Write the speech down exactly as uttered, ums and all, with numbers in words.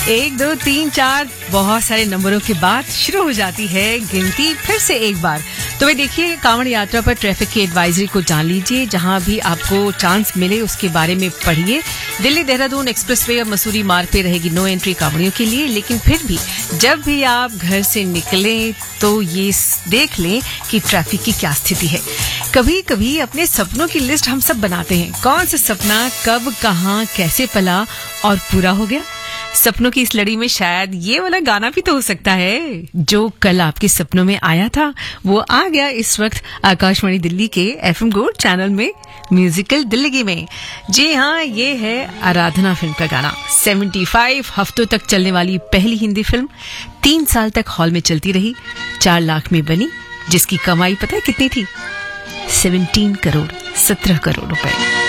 एक दो तीन चार बहुत सारे नंबरों के बाद शुरू हो जाती है गिनती फिर से एक बार। तो वे देखिए, कांवड़ यात्रा पर ट्रैफिक की एडवाइजरी को जान लीजिए। जहां भी आपको चांस मिले उसके बारे में पढ़िए। दिल्ली देहरादून एक्सप्रेसवे और मसूरी मार्ग पे रहेगी नो एंट्री कांवड़ियों के लिए, लेकिन फिर भी जब भी आप घर से निकलें तो ये देख लें कि ट्रैफिक की क्या स्थिति है। कभी कभी अपने सपनों की लिस्ट हम सब बनाते हैं, कौन सा सपना कब कहाँ कैसे पला और पूरा हो गया। सपनों की इस लड़ी में शायद ये वाला गाना भी तो हो सकता है। जो कल आपके सपनों में आया था वो आ गया इस वक्त आकाशवाणी दिल्ली के एफएम गोल्ड चैनल में म्यूजिकल दिल्ली में। जी हाँ, ये है आराधना फिल्म का गाना। पचहत्तर हफ्तों तक चलने वाली पहली हिंदी फिल्म तीन साल तक हॉल में चलती रही, चार लाख में बनी, जिसकी कमाई पता है कितनी थी? सत्रह करोड़ सत्रह करोड़ रुपए।